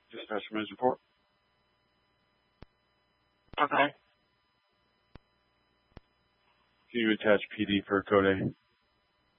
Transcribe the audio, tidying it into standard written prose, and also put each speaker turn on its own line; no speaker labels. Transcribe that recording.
Dispatcherman's report.
Okay.
Can you attach PD for code A?